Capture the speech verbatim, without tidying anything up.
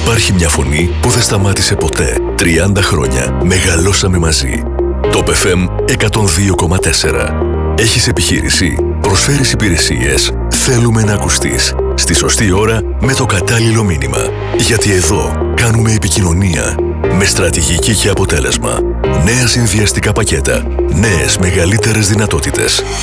Υπάρχει μια φωνή που δεν σταμάτησε ποτέ. τριάντα χρόνια μεγαλώσαμε μαζί. Top εφ εμ εκατόν δύο κόμμα τέσσερα. Έχεις επιχείρηση, προσφέρεις υπηρεσίες, θέλουμε να ακουστείς. Στη σωστή ώρα με το κατάλληλο μήνυμα. Γιατί εδώ κάνουμε επικοινωνία με στρατηγική και αποτέλεσμα. Νέα συνδυαστικά πακέτα, νέες μεγαλύτερες δυνατότητες.